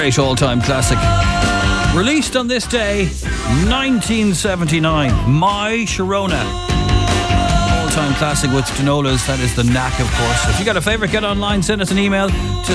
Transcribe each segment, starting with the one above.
Great all-time classic. Released on this day, 1979. My Sharona. All-time classic with Danolas. That is the knack, of course. If you got a favourite, get online, send us an email to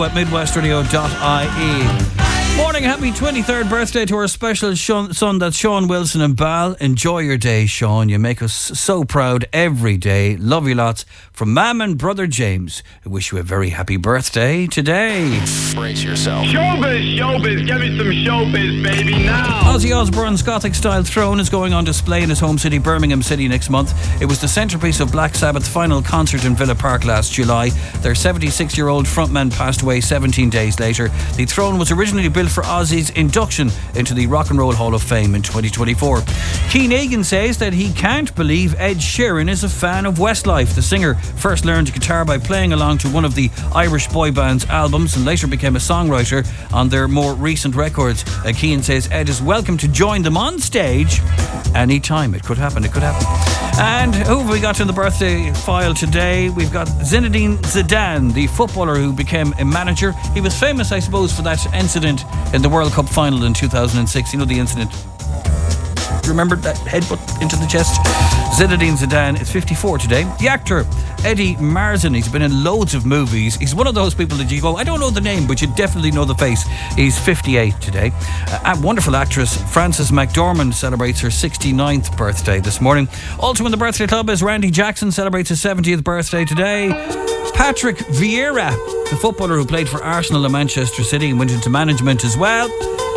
studio@midwestradio.ie. Morning, happy 23rd birthday to our special son, that's Sean Wilson and Bal. Enjoy your day, Sean. You make us so proud every day. Love you lots. From Mam and brother James, I wish you a very happy birthday today. Brace yourself. Showbiz, give me some showbiz, baby, now. Ozzy Osbourne's Gothic-style throne is going on display in his home city, Birmingham City, next month. It was the centrepiece of Black Sabbath's final concert in Villa Park last July. Their 76-year-old frontman passed away 17 days later. The throne was originally built for Ozzy's induction into the Rock and Roll Hall of Fame in 2024. Keane Egan says that he can't believe Ed Sheeran is a fan of Westlife. The singer first learned guitar by playing along to one of the Irish boy band's albums and later became a songwriter on their more recent records. Keane says Ed is welcome to join them on stage anytime. It could happen. And who have we got in the birthday file today? We've got Zinedine Zidane, the footballer who became a manager. He was famous, I suppose, for that incident in the World Cup final in 2006. You know the incident? Remember that headbutt into the chest? Zinedine Zidane is 54 today. The actor Eddie Marsan, he's been in loads of movies. He's one of those people that you go, I don't know the name, but you definitely know the face. He's 58 today. A wonderful actress Frances McDormand celebrates her 69th birthday this morning. Also in the birthday club is Randy Jackson, celebrates his 70th birthday today. Patrick Vieira, the footballer who played for Arsenal and Manchester City and went into management as well.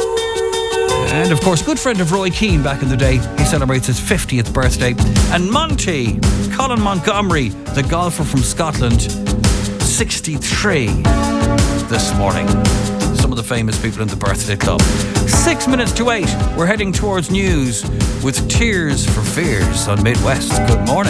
And of course, good friend of Roy Keane back in the day. He celebrates his 50th birthday. And Monty, Colin Montgomery, the golfer from Scotland, 63 this morning. Some of the famous people in the birthday club. 6 minutes to 8. We're heading towards news with Tears for Fears on Midwest. Good morning.